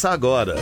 Começa agora.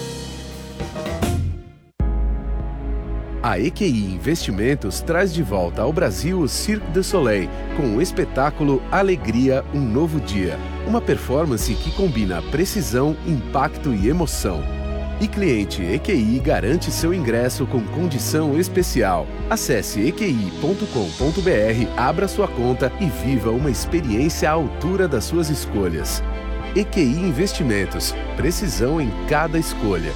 A EQI Investimentos traz de volta ao Brasil o Cirque du Soleil, com o espetáculo Alegria, um Novo Dia. Uma performance que combina precisão, impacto e emoção. E cliente EQI garante seu ingresso com condição especial. Acesse equi.com.br, abra sua conta e viva uma experiência à altura das suas escolhas. EQI Investimentos, precisão em cada escolha.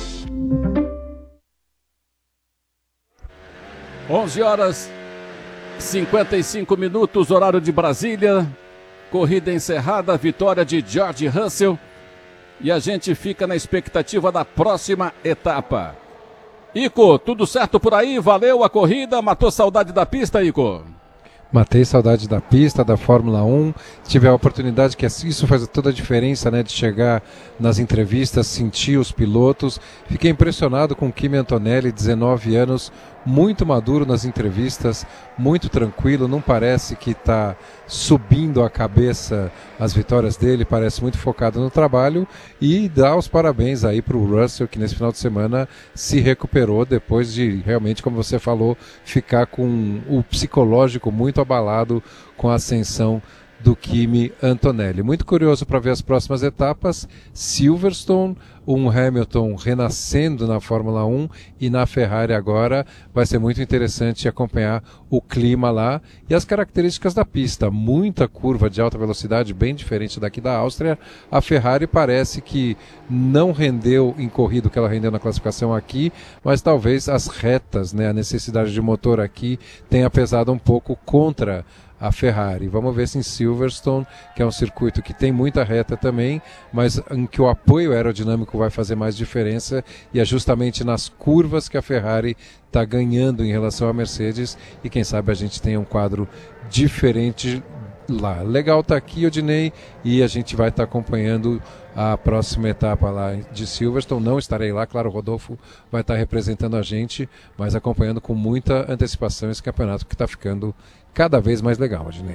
11h55, horário de Brasília. Corrida encerrada, vitória de George Russell. E a gente fica na expectativa da próxima etapa. Ico, tudo certo por aí? Valeu a corrida? Matou saudade da pista, Ico? Matei saudade da pista, da Fórmula 1. Tive a oportunidade, que isso faz toda a diferença, né, de chegar nas entrevistas, sentir os pilotos. Fiquei impressionado com o Kimi Antonelli, 19 anos, muito maduro nas entrevistas, muito tranquilo, não parece que está subindo a cabeça as vitórias dele, parece muito focado no trabalho, e dá os parabéns aí para o Russell, que nesse final de semana se recuperou depois de realmente, como você falou, ficar com o psicológico muito abalado com a ascensão do Kimi Antonelli. Muito curioso para ver as próximas etapas. Silverstone, um Hamilton renascendo na Fórmula 1, e na Ferrari agora vai ser muito interessante acompanhar o clima lá e as características da pista. Muita curva de alta velocidade, bem diferente daqui da Áustria. A Ferrari parece que não rendeu em corrida o que ela rendeu na classificação aqui, mas talvez as retas, né, a necessidade de motor aqui tenha pesado um pouco contra a Ferrari. Vamos ver se em Silverstone, que é um circuito que tem muita reta também, mas em que o apoio aerodinâmico vai fazer mais diferença, e é justamente nas curvas que a Ferrari está ganhando em relação à Mercedes, e quem sabe a gente tenha um quadro diferente lá. Legal estar aqui, Odinei, e a gente vai estar acompanhando a próxima etapa lá de Silverstone. Não estarei lá, claro, o Rodolfo vai estar representando a gente, mas acompanhando com muita antecipação esse campeonato que está ficando cada vez mais legal, Odinei.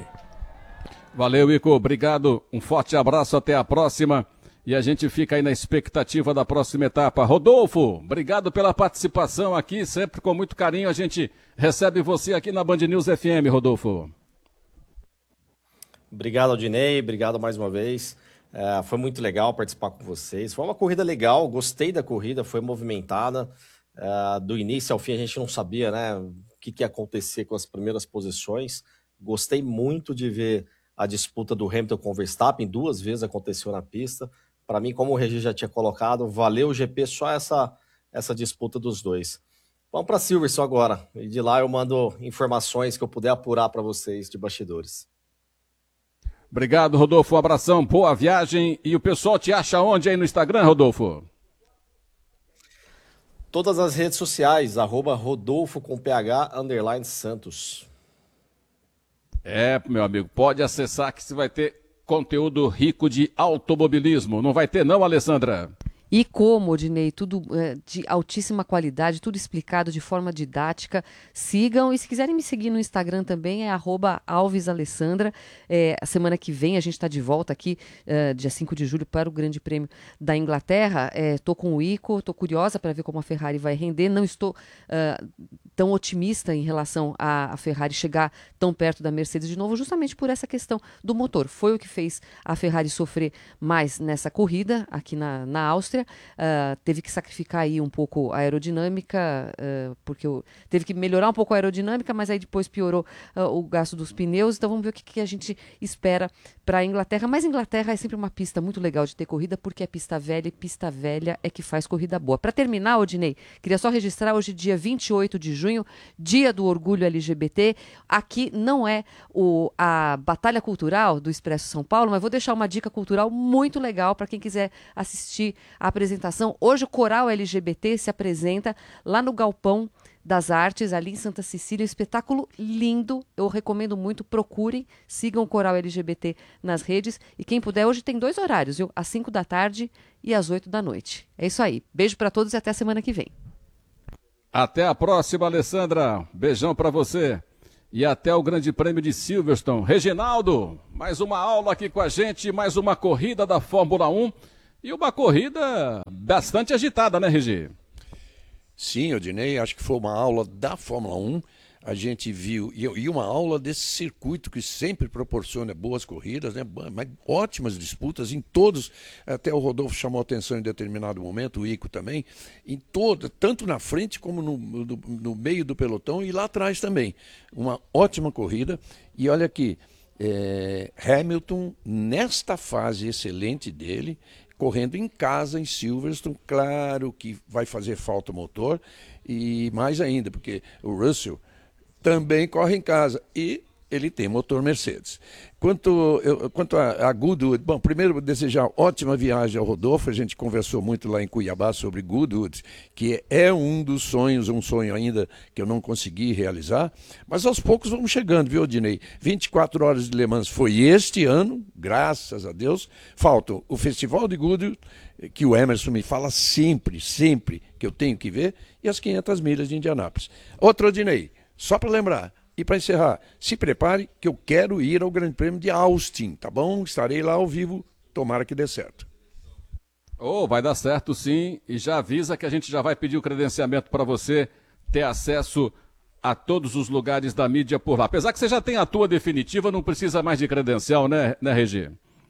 Valeu, Ico, obrigado, um forte abraço, até a próxima, e a gente fica aí na expectativa da próxima etapa. Rodolfo, obrigado pela participação aqui, sempre com muito carinho a gente recebe você aqui na Band News FM, Rodolfo. Obrigado, Odinei, obrigado mais uma vez. Foi muito legal participar com vocês. Foi uma corrida legal, gostei da corrida, foi movimentada. Do início ao fim a gente não sabia, né, o que ia acontecer com as primeiras posições. Gostei muito de ver a disputa do Hamilton com o Verstappen, 2 vezes aconteceu na pista. Para mim, como o Regi já tinha colocado, valeu o GP só essa disputa dos dois. Vamos para Silverstone agora, e de lá eu mando informações que eu puder apurar para vocês de bastidores. Obrigado, Rodolfo, um abração, boa viagem. E o pessoal te acha onde aí no Instagram, Rodolfo? Todas as redes sociais, @Rodolfo com PH _Santos. Meu amigo, pode acessar que você vai ter conteúdo rico de automobilismo. Não vai ter não, Alessandra? E como, Odinei, tudo de altíssima qualidade, tudo explicado de forma didática. Sigam, e se quiserem me seguir no Instagram também, é @AlvesAlessandra. A semana que vem a gente está de volta aqui, dia 5 de julho, para o Grande Prêmio da Inglaterra. Estou com o Ico, estou curiosa para ver como a Ferrari vai render. Não estou tão otimista em relação a Ferrari chegar tão perto da Mercedes de novo, justamente por essa questão do motor. Foi o que fez a Ferrari sofrer mais nessa corrida aqui na Áustria. Teve que sacrificar aí um pouco a aerodinâmica, porque teve que melhorar um pouco a aerodinâmica, mas aí depois piorou o gasto dos pneus. Então vamos ver o que a gente espera para a Inglaterra. Mas Inglaterra é sempre uma pista muito legal de ter corrida, porque é pista velha, e pista velha é que faz corrida boa. Para terminar, Odinei, queria só registrar hoje, dia 28 de junho, dia do orgulho LGBT. Aqui não é a batalha cultural do Expresso São Paulo, mas vou deixar uma dica cultural muito legal para quem quiser assistir a apresentação. Hoje o Coral LGBT se apresenta lá no Galpão das Artes, ali em Santa Cecília. Um espetáculo lindo, eu recomendo muito, procurem, sigam o Coral LGBT nas redes, e quem puder, hoje tem 2 horários, viu? Às 5 da tarde e às 8 da noite. É isso aí, beijo para todos e até a semana que vem. Até a próxima, Alessandra, beijão para você. E até o Grande Prêmio de Silverstone. Reginaldo, mais uma aula aqui com a gente, mais uma corrida da Fórmula 1. E uma corrida bastante agitada, né, Regi? Sim, Odinei, acho que foi uma aula da Fórmula 1. A gente viu, e uma aula desse circuito que sempre proporciona boas corridas, né? Mas ótimas disputas em todos. Até o Rodolfo chamou atenção em determinado momento, o Ico também, em todo, tanto na frente como no meio do pelotão e lá atrás também. Uma ótima corrida. E olha aqui, Hamilton, nesta fase excelente dele, correndo em casa em Silverstone, claro que vai fazer falta o motor, e mais ainda, porque o Russell também corre em casa e ele tem motor Mercedes. Quanto a Goodwood, bom, primeiro desejar ótima viagem ao Rodolfo. A gente conversou muito lá em Cuiabá sobre Goodwood, que é um dos sonhos, um sonho ainda que eu não consegui realizar, mas aos poucos vamos chegando, viu, Odinei? 24 horas de Le Mans foi este ano, graças a Deus. Falta o Festival de Goodwood, que o Emerson me fala sempre que eu tenho que ver, e as 500 milhas de Indianápolis. Outro, Odinei, só para lembrar, e para encerrar, se prepare que eu quero ir ao Grande Prêmio de Austin, tá bom? Estarei lá ao vivo, tomara que dê certo. Vai dar certo sim, e já avisa que a gente já vai pedir o credenciamento para você ter acesso a todos os lugares da mídia por lá. Apesar que você já tem a tua definitiva, não precisa mais de credencial, né Regi?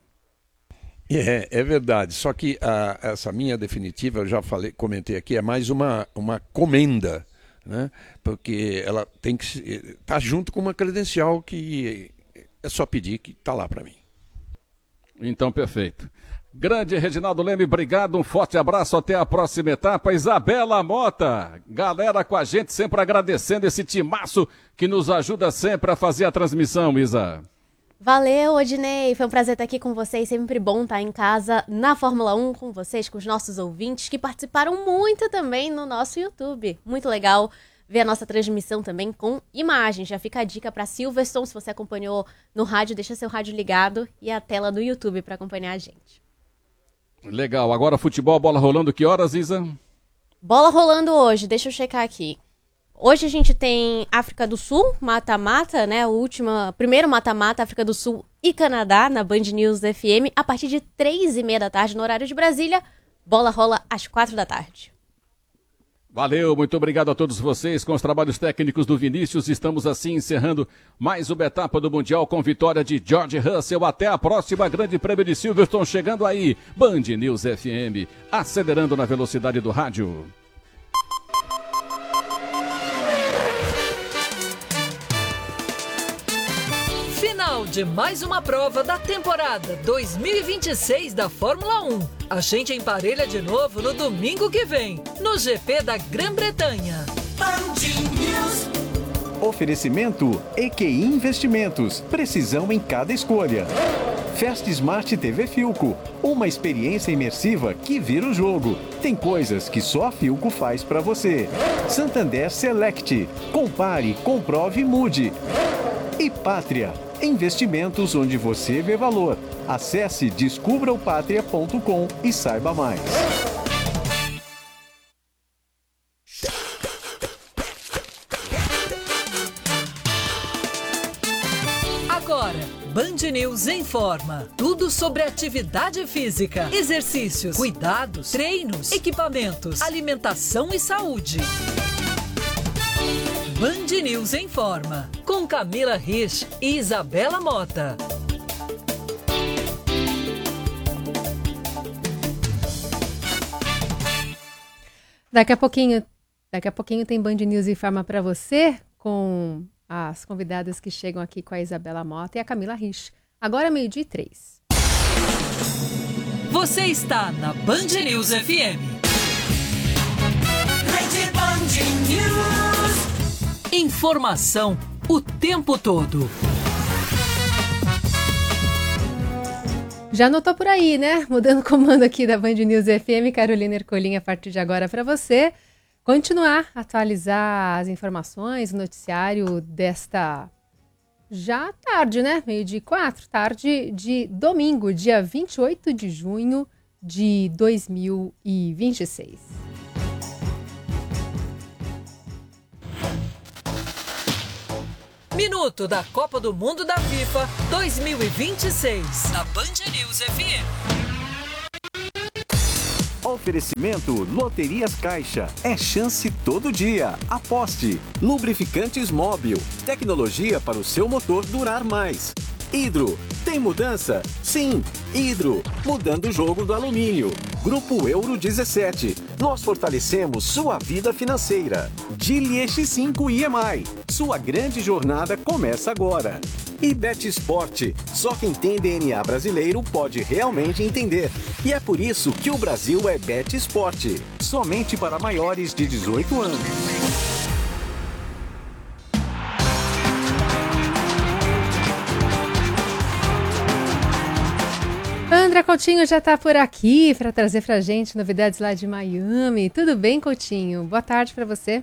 É verdade, só que essa minha definitiva, eu já comentei aqui, é mais uma comenda, né? Porque ela tem que estar junto com uma credencial que é só pedir que está lá para mim. Então, perfeito. Grande Reginaldo Leme, obrigado, um forte abraço, até a próxima etapa. Isabela Mota, galera com a gente, sempre agradecendo esse timaço que nos ajuda sempre a fazer a transmissão, Isa. Valeu, Odinei, foi um prazer estar aqui com vocês, sempre bom estar em casa na Fórmula 1 com vocês, com os nossos ouvintes que participaram muito também no nosso YouTube. Muito legal ver a nossa transmissão também com imagens. Já fica a dica para Silverstone, se você acompanhou no rádio, deixa seu rádio ligado e a tela do YouTube para acompanhar a gente. Legal, agora futebol, bola rolando, que horas, Isa? Bola rolando hoje, deixa eu checar aqui. Hoje a gente tem África do Sul, mata-mata, né? Primeiro mata-mata, África do Sul e Canadá, na Band News FM, a partir de 3h30 da tarde, no horário de Brasília. Bola rola às 4 da tarde. Valeu, muito obrigado a todos vocês. Com os trabalhos técnicos do Vinícius, estamos assim encerrando mais uma etapa do Mundial com vitória de George Russell. Até a próxima, Grande Prêmio de Silverstone chegando aí. Band News FM, acelerando na velocidade do rádio. Final de mais uma prova da temporada 2026 da Fórmula 1. A gente emparelha de novo no domingo que vem, no GP da Grã-Bretanha. Oferecimento EQI Investimentos. Precisão em cada escolha. Fast Smart TV Philco. Uma experiência imersiva que vira o jogo. Tem coisas que só a Philco faz para você. Santander Select. Compare, comprove e mude. E Pátria. Investimentos onde você vê valor. Acesse descubraopatria.com e saiba mais. Agora, Band News informa. Tudo sobre atividade física, exercícios, cuidados, treinos, equipamentos, alimentação e saúde. Band News informa, com Camila Rich e Isabela Mota. Daqui a pouquinho tem Band News informa para você, com as convidadas que chegam aqui com a Isabela Mota e a Camila Rich. Agora 12:03. Você está na Band News FM. Band News. Informação o tempo todo. Já anotou por aí, né? Mudando o comando aqui da Band News FM, Carolina Ercolim, a partir de agora para você continuar a atualizar as informações, o noticiário desta já tarde, né? 12:04, tarde de domingo, dia 28 de junho de 2026. Minuto da Copa do Mundo da FIFA 2026. Na Band News FM. Oferecimento Loterias Caixa. É chance todo dia. Aposte. Lubrificantes Móbil. Tecnologia para o seu motor durar mais. Hidro. Tem mudança? Sim. Hidro. Mudando o jogo do alumínio. Grupo Euro 17. Nós fortalecemos sua vida financeira. Geely X5 EMI. Sua grande jornada começa agora. E Bet Sport. Só quem tem DNA brasileiro pode realmente entender. E é por isso que o Brasil é Bet Sport. Somente para maiores de 18 anos. André Coutinho já está por aqui para trazer para a gente novidades lá de Miami. Tudo bem, Coutinho? Boa tarde para você.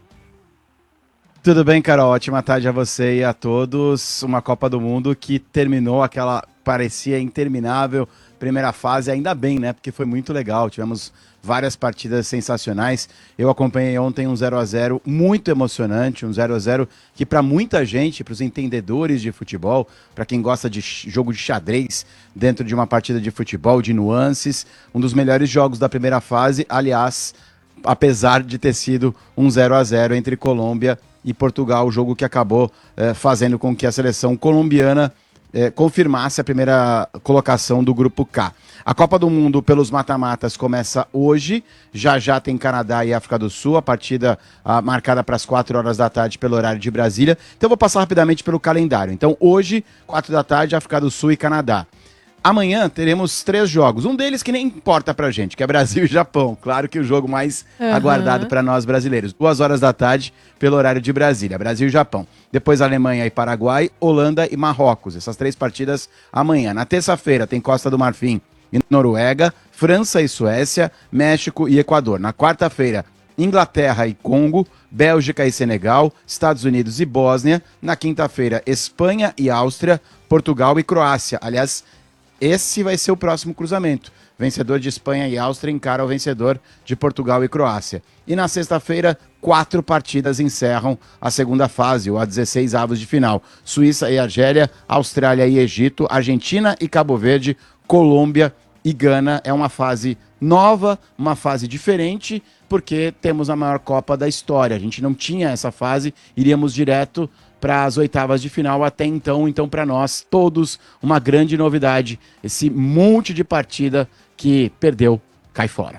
Tudo bem, Carol? Ótima tarde a você e a todos. Uma Copa do Mundo que terminou aquela parecia interminável primeira fase, ainda bem, né? Porque foi muito legal. Tivemos várias partidas sensacionais. Eu acompanhei ontem um 0-0 muito emocionante, um 0-0 que para muita gente, para os entendedores de futebol, para quem gosta de jogo de xadrez dentro de uma partida de futebol, de nuances, um dos melhores jogos da primeira fase, aliás, apesar de ter sido um 0-0 entre Colômbia e Portugal, o jogo que acabou fazendo com que a seleção colombiana confirmasse a primeira colocação do Grupo K. A Copa do Mundo pelos mata-matas começa hoje, já tem Canadá e África do Sul, a partida marcada para as 4 horas da tarde pelo horário de Brasília. Então eu vou passar rapidamente pelo calendário. Então hoje, 4 da tarde, África do Sul e Canadá. Amanhã teremos 3 jogos, um deles que nem importa pra gente, que é Brasil e Japão. Claro que o jogo mais aguardado para nós brasileiros. 2 horas da tarde, pelo horário de Brasília, Brasil e Japão. Depois Alemanha e Paraguai, Holanda e Marrocos. Essas 3 partidas amanhã. Na terça-feira tem Costa do Marfim e Noruega, França e Suécia, México e Equador. Na quarta-feira, Inglaterra e Congo, Bélgica e Senegal, Estados Unidos e Bósnia. Na quinta-feira, Espanha e Áustria, Portugal e Croácia. Aliás, esse vai ser o próximo cruzamento. Vencedor de Espanha e Áustria encara o vencedor de Portugal e Croácia. E na sexta-feira, 4 partidas encerram a segunda fase, ou a 16 avos de final. Suíça e Argélia, Austrália e Egito, Argentina e Cabo Verde, Colômbia e Gana. É uma fase nova, uma fase diferente, porque temos a maior Copa da história. A gente não tinha essa fase, iríamos direto para as oitavas de final até então. Então, para nós, todos, uma grande novidade. Esse monte de partida que perdeu, cai fora.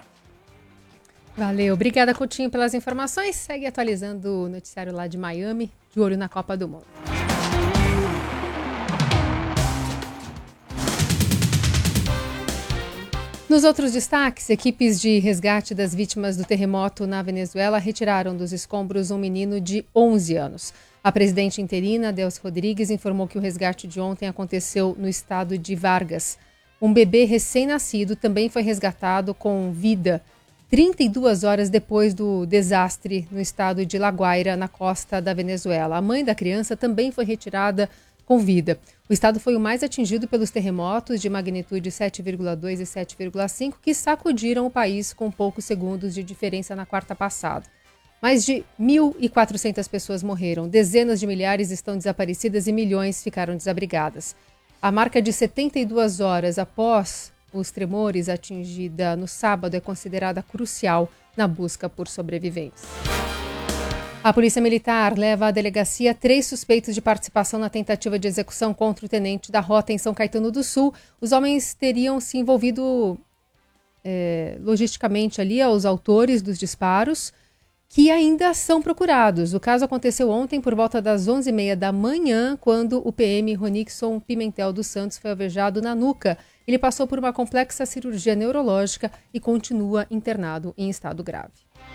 Valeu. Obrigada, Coutinho, pelas informações. Segue atualizando o noticiário lá de Miami, de olho na Copa do Mundo. Nos outros destaques, equipes de resgate das vítimas do terremoto na Venezuela retiraram dos escombros um menino de 11 anos. A presidente interina, Delcy Rodrigues, informou que o resgate de ontem aconteceu no estado de Vargas. Um bebê recém-nascido também foi resgatado com vida 32 horas depois do desastre no estado de La Guaira, na costa da Venezuela. A mãe da criança também foi retirada com vida. O estado foi o mais atingido pelos terremotos de magnitude 7,2 e 7,5 que sacudiram o país com poucos segundos de diferença na quarta passada. Mais de 1.400 pessoas morreram, dezenas de milhares estão desaparecidas e milhões ficaram desabrigadas. A marca de 72 horas após os tremores atingida no sábado é considerada crucial na busca por sobreviventes. A Polícia Militar leva à delegacia 3 suspeitos de participação na tentativa de execução contra o tenente da rota em São Caetano do Sul. Os homens teriam se envolvido logisticamente ali aos autores dos disparos, que ainda são procurados. O caso aconteceu ontem por volta das 11h30 da manhã, quando o PM Ronixon Pimentel dos Santos foi alvejado na nuca. Ele passou por uma complexa cirurgia neurológica e continua internado em estado grave.